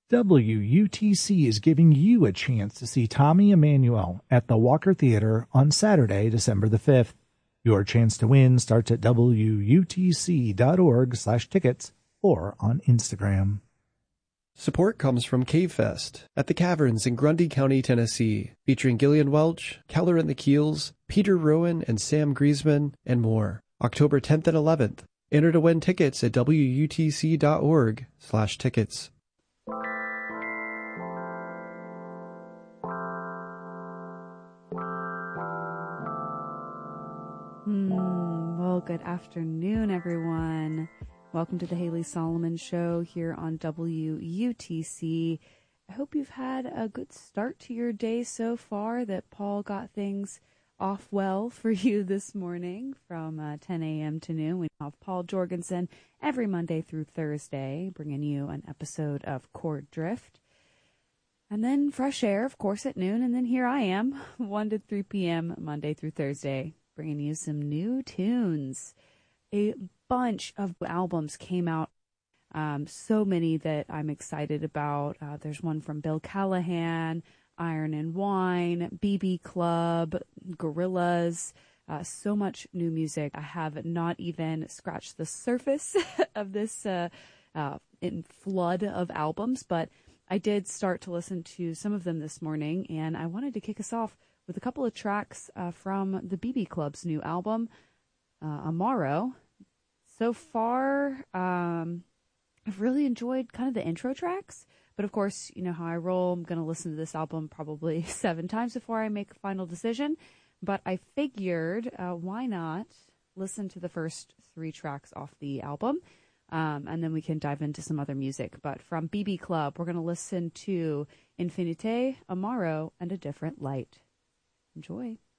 WUTC is giving you a chance to see Tommy Emmanuel at the Walker Theater on Saturday, December the 5th. Your chance to win starts at WUTC.org/tickets or on Instagram. Support comes from Cave Fest at the Caverns in Grundy County, Tennessee, featuring Gillian Welch, Keller and the Keels, Peter Rowan and Sam Griezmann, and more. October 10th and 11th. Enter to win tickets at WUTC.org/tickets. Well, good afternoon, everyone. Welcome to the Haley Solomon Show here on WUTC. I hope you've had a good start to your day so far, that Paul got things off well for you this morning from 10 a.m. to noon. We have Paul Jorgensen every Monday through Thursday, bringing you an episode of Chord Drift. And then Fresh Air, of course, at noon. And then here I am, 1 to 3 p.m. Monday through Thursday, bringing you some new tunes. A bunch of albums came out, so many that I'm excited about. There's one from Bill Callahan, Iron and Wine, BB Club, Gorillaz, so much new music. I have not even scratched the surface of this in flood of albums, but I did start to listen to some of them this morning, and I wanted to kick us off with a couple of tracks from the BB Club's new album, Amaro. So far, I've really enjoyed kind of the intro tracks, but of course, you know how I roll. I'm going to listen to this album probably 7 times before I make a final decision, but I figured why not listen to the first 3 tracks off the album, and then we can dive into some other music. But from BB Club, we're going to listen to Infinite, Amaro, and A Different Light. Enjoy.